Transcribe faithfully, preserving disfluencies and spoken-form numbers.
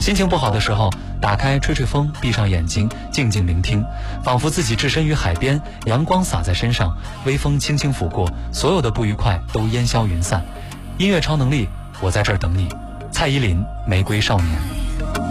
心情不好的时候，打开吹吹风，闭上眼睛，静静聆听，仿佛自己置身于海边，阳光洒在身上，微风轻轻拂过，所有的不愉快都烟消云散。音乐超能力，我在这儿等你。蔡依林，玫瑰少年。